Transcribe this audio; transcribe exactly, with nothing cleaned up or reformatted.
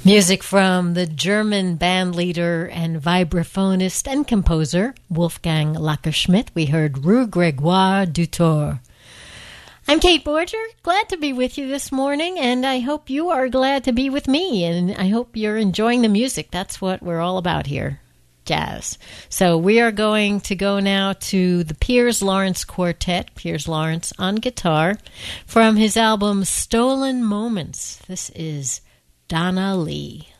Music from the German band leader and vibraphonist and composer Wolfgang Lackerschmidt. We heard Rue Gregoire du Tour. I'm Kate Borger, glad to be with you this morning, and I hope you are glad to be with me, and I hope you're enjoying the music. That's what we're all about here, jazz. So we are going to go now to the Piers Lawrence Quartet, Piers Lawrence on guitar, from his album Stolen Moments. This is Donna Lee.